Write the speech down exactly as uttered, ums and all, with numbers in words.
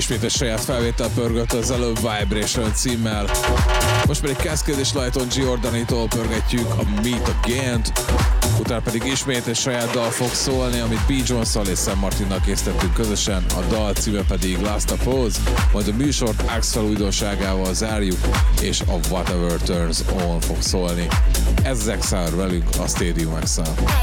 ismét egy saját felvétel pörgött az előbb Vibration címmel. Most pedig Cascade és Lighton Giordanitól pörgetjük a Meet Again-t, utána pedig ismét egy saját dal fog szólni, amit B. Jones-szal és Sam Martinnal készítettünk közösen, a dal címe pedig Last of Us, majd a műsort Axel újdonságával zárjuk, és a Whatever Turns On fog szólni. Ez Exile velünk a Stadium Exile.